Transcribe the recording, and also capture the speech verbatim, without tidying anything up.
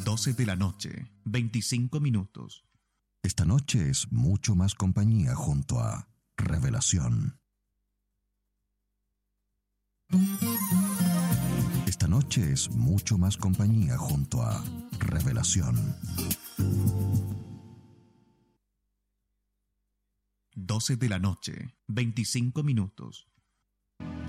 doce de la noche, veinticinco minutos. Esta noche es mucho más compañía junto a Revelación. Esta noche es mucho más compañía junto a Revelación. doce de la noche, veinticinco minutos.